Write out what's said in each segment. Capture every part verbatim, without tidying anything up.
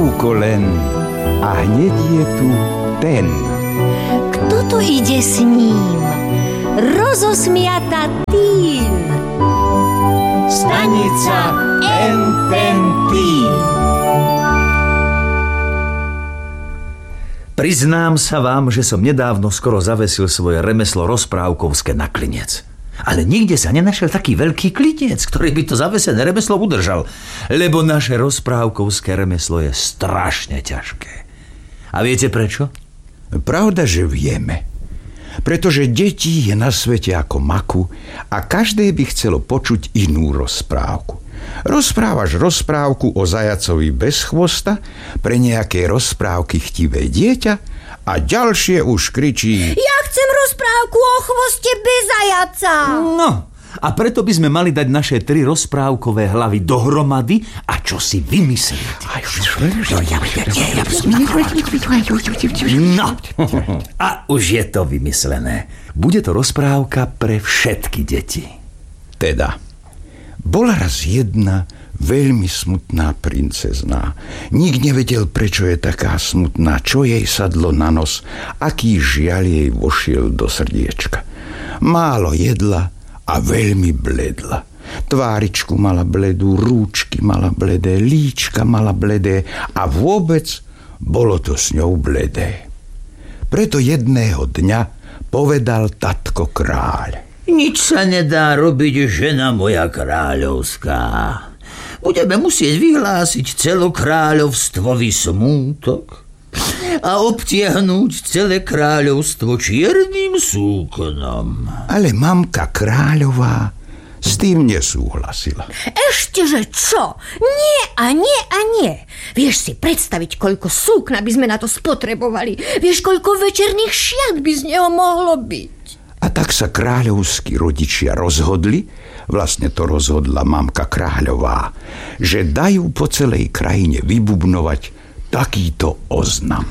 krúko len a hneď je tu ten. Kto to ide s ním? Rozosmiata tým. Stanica en ten tým. Priznám sa vám, že som nedávno skoro zavesil svoje remeslo rozprávkovské na klinec. Ale nikde sa nenašiel taký veľký klinec, ktorý by to zavesené remeslo udržal. Lebo naše rozprávkovské remeslo je strašne ťažké. A viete prečo? Pravda, že vieme. Pretože detí je na svete ako maku a každé by chcelo počuť inú rozprávku. Rozprávaš rozprávku o zajacovi bez chvosta pre nejaké rozprávky chtivé dieťa a ďalšie už kričí: Ja chcem rozprávku o chvoste bez zajaca. No, a preto by sme mali dať naše tri rozprávkové hlavy dohromady a čo si vymyslieť. No, a už je to vymyslené. Bude to rozprávka pre všetky deti. Teda, bola raz jedna veľmi smutná princezná. Nik nevedel, prečo je taká smutná, čo jej sadlo na nos, aký žiaľ jej vošiel do srdiečka. Málo jedla a veľmi bledla. Tváričku mala bledú, rúčky mala bledé, líčka mala bledé a vôbec bolo to s ňou bledé. Preto jedného dňa povedal tatko kráľ: Nič sa nedá robiť, žena moja kráľovská. Budeme musieť vyhlásiť celokráľovstvový smútok a obtiahnuť celé kráľovstvo čiernym súkonom. Ale mamka kráľová s tým nesúhlasila. Ešteže čo? Nie a nie a nie. Vieš si predstaviť, koľko súkna by sme na to spotrebovali? Vieš, koľko večerných šiat by z neho mohlo byť? A tak sa kráľovskí rodičia rozhodli, vlastne to rozhodla mamka kráľová, že dajú po celej krajine vybubnovať takýto oznam.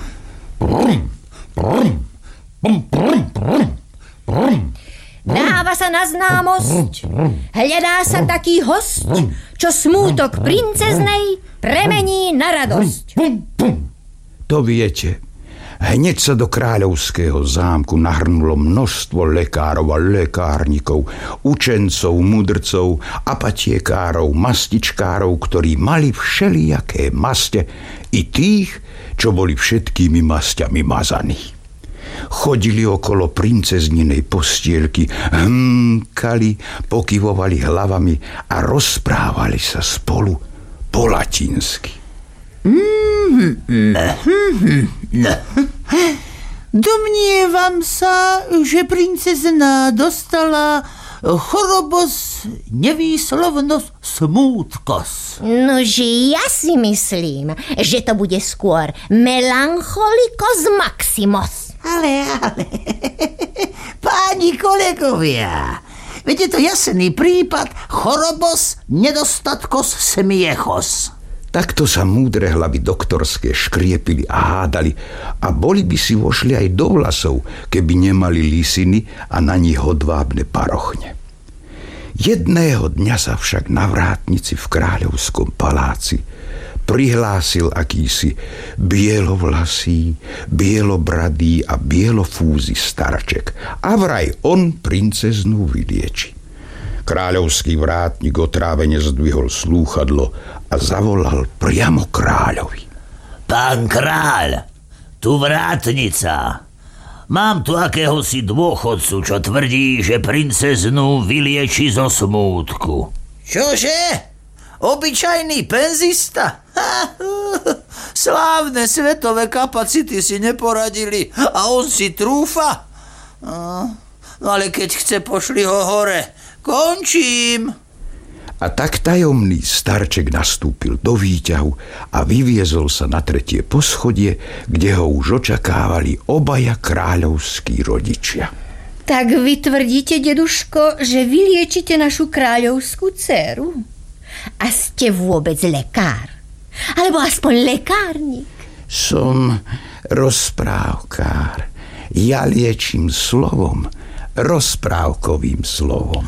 Dáva sa na známosť, hľadá sa taký host, čo smútok princeznej premení na radosť. To viete, hneď sa do kráľovského zámku nahrnulo množstvo lekárov a lekárnikov, učencov, mudrcov, apatiekárov, mastičkárov, ktorí mali všelijaké maste, i tých, čo boli všetkými masťami mazaní. Chodili okolo princezninej postielky, hmkali, pokyvovali hlavami a rozprávali sa spolu po latinsky. Domnievam sa, že princezna dostala chorobos, nevýslovnosť, smútkos. Nože ja si myslím, že to bude skôr melancholikos maximos. Ale, ale, páni kolegovia, veď je to jasný prípad chorobos, nedostatkos, smiechos. Takto sa múdre hlavy doktorské škriepili a hádali a boli by si vošli aj do vlasov, keby nemali lísiny a na nich hodvábne parochne. Jedného dňa sa však na vrátnici v kráľovskom paláci prihlásil akýsi bielovlasý, bielobradý a bielofúzy starček a vraj on princeznú vylieči. Kráľovský vrátnik otrávene zdvihol slúchadlo a zavolal priamo kráľovi. Pán kráľ, tu vrátnica. Mám tu akéhosi dôchodcu, čo tvrdí, že princeznú vylieči zo smútku. Čože? Obyčajný penzista? Slávne svetové kapacity si neporadili a on si trúfa? No ale keď chce, pošli ho hore. Končím. A tak tajomný starček nastúpil do výťahu a vyviezol sa na tretie poschodie, kde ho už očakávali obaja kráľovskí rodičia. Tak vy tvrdíte, deduško, že vyliečite našu kráľovskú dcéru? A ste vôbec lekár? Alebo aspoň lekárnik? Som rozprávkár. Ja liečím slovom, rozprávkovým slovom.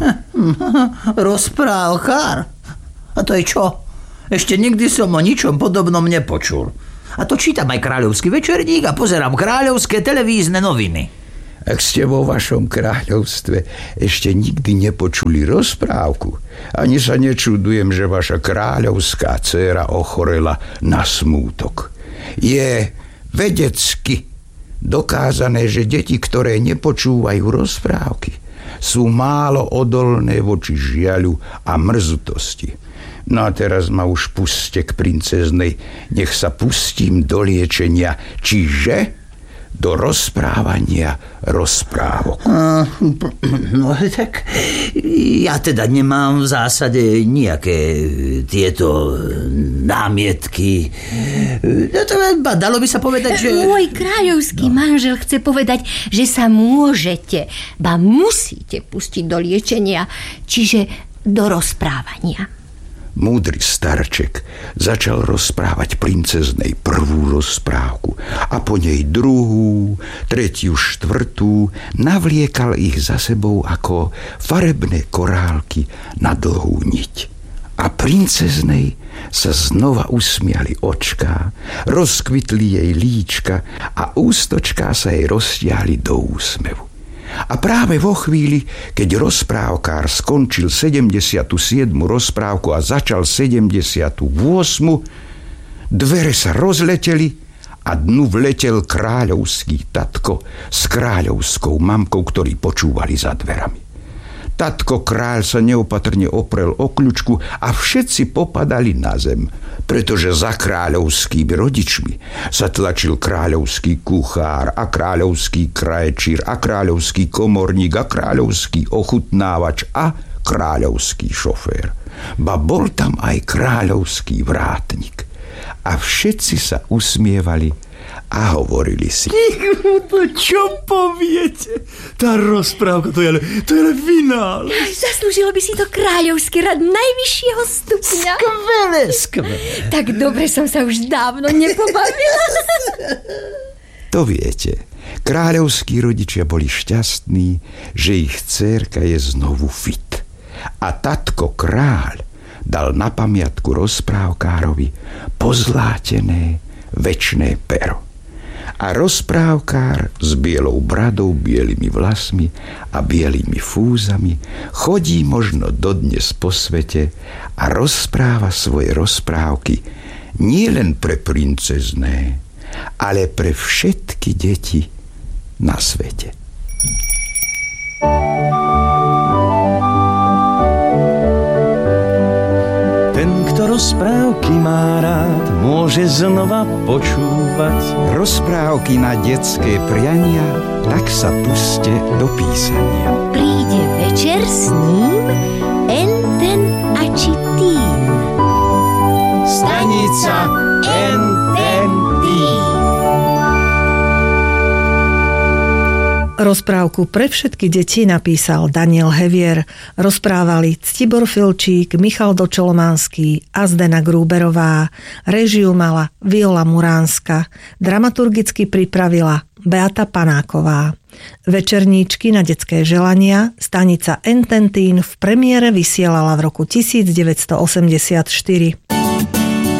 Rozprávkár? A to je čo? Ešte nikdy som o ničom podobnom nepočul. A to čítam aj kráľovský večerník a pozerám kráľovské televízne noviny. Ak ste vo vašom kráľovstve ešte nikdy nepočuli rozprávku, ani sa nečudujem, že vaša kráľovská dcéra ochorela na smútok. Je vedecky dokázané, že deti, ktoré nepočúvajú rozprávky, sú málo odolné voči žiaľu a mrzutosti. No a teraz ma už puste k princeznej, nech sa pustím do liečenia, čiže do rozprávania rozprávok. No tak ja teda nemám v zásade nejaké tieto námietky. No to, dalo by sa povedať, že... Môj kráľovský no. manžel chce povedať, že sa môžete, ba musíte pustiť do liečenia, čiže do rozprávania. Múdry starček začal rozprávať princeznej prvú rozprávku a po nej druhú, tretiu, štvrtú, navliekal ich za sebou ako farebné korálky na dlhú niť. A princeznej sa znova usmiali očká, rozkvitli jej líčka a ústočká sa jej roztiahli do úsmevu. A práve vo chvíli, keď rozprávkár skončil sedemdesiatu siedmu rozprávku a začal sedemdesiatu ôsmu, dvere sa rozleteli a dnu vletel kráľovský tatko s kráľovskou mamkou, ktorí počúvali za dverami. Tatko kráľ sa neopatrne oprel o kľučku a všetci popadali na zem, pretože za kráľovskými rodičmi sa tlačil kráľovský kuchár a kráľovský krajčír a kráľovský komorník a kráľovský ochutnávač a kráľovský šofér. Ba bol tam aj kráľovský vrátnik. A všetci sa usmievali a hovorili si: To čo poviete? Tá rozprávka, to je, to je finále. Zaslúžilo by si to kráľovský rad najvyššieho stupňa. Skvelé, skvelé. Tak dobre som sa už dávno nepobavila. To viete, kráľovskí rodičia boli šťastní, že ich dcérka je znovu fit. A tatko kráľ dal na pamiatku rozprávkárovi pozlátené večné pero. A rozprávkár s bielou bradou, bielými vlasmi a bielými fúzami chodí možno dodnes po svete a rozpráva svoje rozprávky nie len pre princezné, ale pre všetky deti na svete. Ten, kto rozprávky má rád, môže znova počúvať rozprávky na detské priania, tak sa puste do písania. Príde večer s ním Enten a Čitín. Stanica Enten Tín. Rozprávku pre všetky deti napísal Daniel Hevier. Rozprávali Ctibor Filčík, Michal Dočolomanský a Zdena Grúberová. Režiu mala Viola Muránska. Dramaturgicky pripravila Beata Panáková. Večerníčky na detské želania stanica Enten Tín v premiére vysielala v roku devätnásť osemdesiatštyri.